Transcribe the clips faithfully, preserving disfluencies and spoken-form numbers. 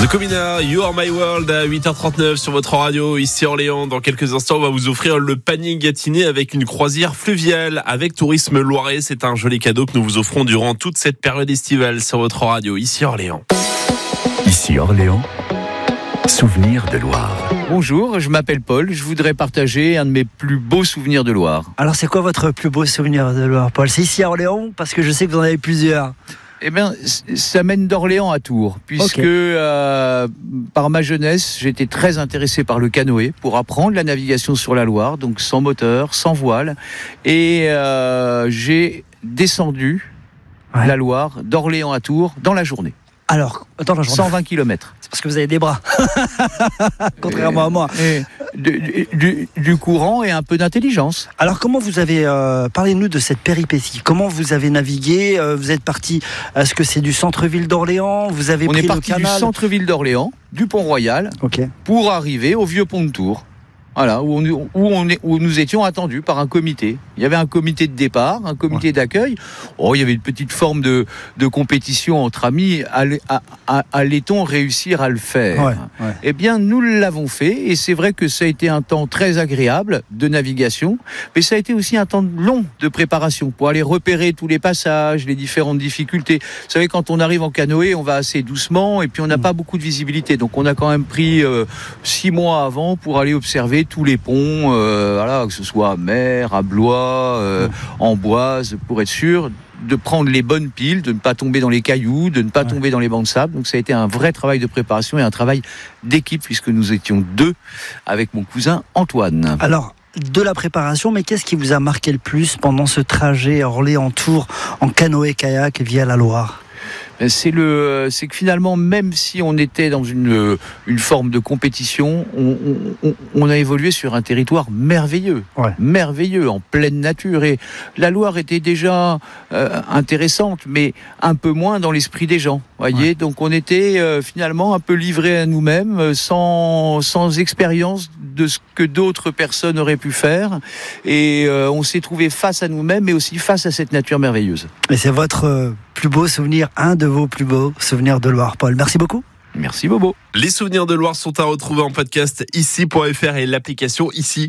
The Comina, You Are My World à huit heures trente-neuf sur votre radio ici Orléans. Dans quelques instants, on va vous offrir le panier Gatiné avec une croisière fluviale avec Tourisme Loiret. C'est un joli cadeau que nous vous offrons durant toute cette période estivale sur votre radio ici Orléans. Ici Orléans, souvenirs de Loire. Bonjour, je m'appelle Paul, je voudrais partager un de mes plus beaux souvenirs de Loire. Alors c'est quoi votre plus beau souvenir de Loire, Paul? C'est ici à Orléans? Parce que je sais que vous en avez plusieurs. Eh bien, ça mène d'Orléans à Tours, puisque okay. euh, par ma jeunesse, j'étais très intéressé par le canoë pour apprendre la navigation sur la Loire, donc sans moteur, sans voile, et euh, j'ai descendu ouais. la Loire d'Orléans à Tours dans la journée. Alors, attends, la journée. cent vingt kilomètres. C'est parce que vous avez des bras, contrairement et, à moi. Et du, du, du courant et un peu d'intelligence. Alors, comment vous avez... Euh, parlez-nous de cette péripétie. Comment vous avez navigué? euh, Vous êtes parti... Est-ce que c'est du centre-ville d'Orléans? Vous avez On pris est parti le canal du centre-ville d'Orléans, du Pont-Royal, okay. pour arriver au vieux pont de Tours. Voilà, où, on, où, on est, où nous étions attendus par un comité. Il y avait un comité de départ, un comité ouais. d'accueil. Oh, il y avait une petite forme de, de compétition entre amis. Allait-on réussir à le faire? ouais, ouais. Eh bien, nous l'avons fait. Et c'est vrai que ça a été un temps très agréable de navigation. Mais ça a été aussi un temps long de préparation pour aller repérer tous les passages, les différentes difficultés. Vous savez, quand on arrive en canoë, on va assez doucement et puis on n'a mmh. pas beaucoup de visibilité. Donc, on a quand même pris euh, six mois avant pour aller observer tous les ponts, euh, voilà, que ce soit à Mer, à Blois, euh, Amboise, pour être sûr de prendre les bonnes piles, de ne pas tomber dans les cailloux, de ne pas ouais. tomber dans les bancs de sable. Donc ça a été un vrai travail de préparation et un travail d'équipe, puisque nous étions deux avec mon cousin Antoine. Alors, de la préparation, mais qu'est-ce qui vous a marqué le plus pendant ce trajet Orléans-Tours en canoë-kayak via la Loire ? C'est, le, c'est que finalement, même si on était dans une, une forme de compétition, on, on, on a évolué sur un territoire merveilleux, ouais. merveilleux, en pleine nature. Et la Loire était déjà euh, intéressante, mais un peu moins dans l'esprit des gens. Voyez, ouais. Donc on était euh, finalement un peu livrés à nous-mêmes, sans, sans expérience de ce que d'autres personnes auraient pu faire. Et euh, on s'est trouvé face à nous-mêmes, mais aussi face à cette nature merveilleuse. Et c'est votre euh, plus beau souvenir, un de vos plus beaux souvenirs de Loire, Paul. Merci beaucoup. Merci Bobo. Les souvenirs de Loire sont à retrouver en podcast ici point f r et l'application ici.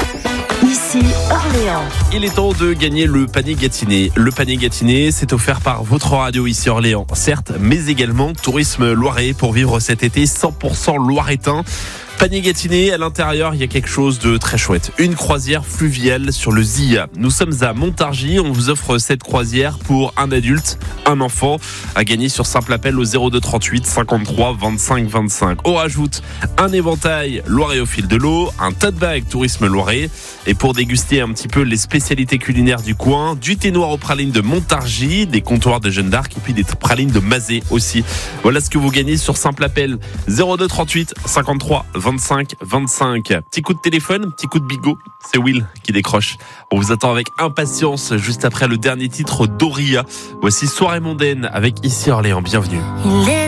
Ici Orléans. Il est temps de gagner le panier Gatiné. Le panier Gatiné, c'est offert par votre radio ici Orléans, certes, mais également Tourisme Loiret pour vivre cet été cent pour cent loiretain. Panier Gatiné, à l'intérieur, il y a quelque chose de très chouette. Une croisière fluviale sur le Zia. Nous sommes à Montargis, on vous offre cette croisière pour un adulte, un enfant, à gagner sur simple appel au zéro deux trente-huit cinquante-trois vingt-cinq vingt-cinq. On rajoute un éventail Loiret au fil de l'eau, un tote bag Tourisme Loiret, et pour déguster un petit peu les spécialités culinaires du coin, du thé noir aux pralines de Montargis, des comptoirs de Jeanne d'Arc et puis des pralines de Mazet aussi. Voilà ce que vous gagnez sur simple appel zéro deux trente-huit cinquante-trois vingt-cinq vingt-cinq. Petit coup de téléphone, petit coup de bigot, c'est Will qui décroche. On vous attend avec impatience juste après le dernier titre d'Oria. Voici Soirée mondaine avec Ici Orléans, bienvenue.